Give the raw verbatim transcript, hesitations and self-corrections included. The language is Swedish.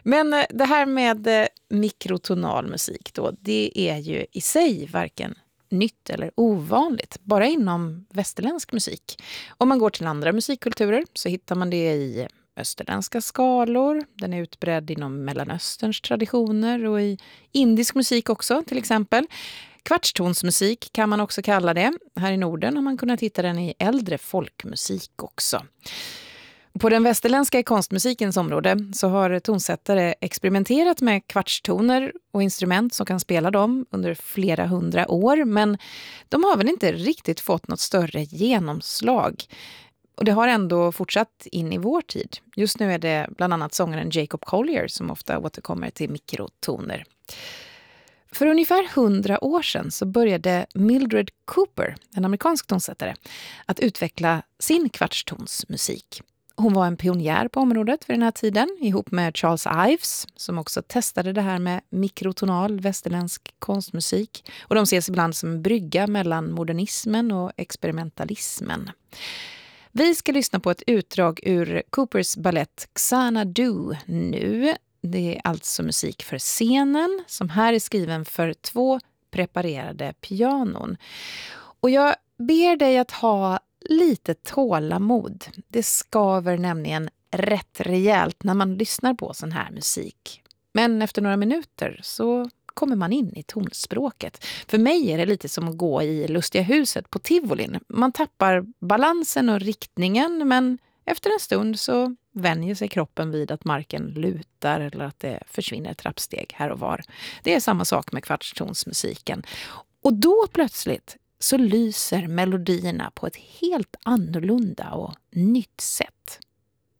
Men eh, det här med eh, mikrotonal musik då, det är ju i sig varken nytt eller ovanligt, bara inom västerländsk musik. Om man går till andra musikkulturer så hittar man det i österländska skalor, den är utbredd inom Mellanösterns traditioner och i indisk musik också till exempel. Kvartstonsmusik kan man också kalla det. Här i Norden har man kunnat hitta den i äldre folkmusik också. På den västerländska konstmusikens område så har tonsättare experimenterat med kvartstoner och instrument som kan spela dem under flera hundra år, men de har väl inte riktigt fått något större genomslag. Och det har ändå fortsatt in i vår tid. Just nu är det bland annat sångaren Jacob Collier som ofta återkommer till mikrotoner. För ungefär hundra år sedan så började Mildred Cooper, en amerikansk tonsättare, att utveckla sin kvartstonsmusik. Hon var en pionjär på området för den här tiden ihop med Charles Ives som också testade det här med mikrotonal västerländsk konstmusik. Och de ses ibland som en brygga mellan modernismen och experimentalismen. Vi ska lyssna på ett utdrag ur Coopers ballett Xanadu nu. Det är alltså musik för scenen som här är skriven för två preparerade pianon. Och jag ber dig att ha lite tålamod. Det skaver nämligen rätt rejält när man lyssnar på sån här musik. Men efter några minuter så kommer man in i tonspråket. För mig är det lite som att gå i Lustiga huset på Tivolin. Man tappar balansen och riktningen, men efter en stund så vänjer sig kroppen vid att marken lutar eller att det försvinner trappsteg här och var. Det är samma sak med kvartstonsmusiken. Och då plötsligt så lyser melodierna på ett helt annorlunda och nytt sätt.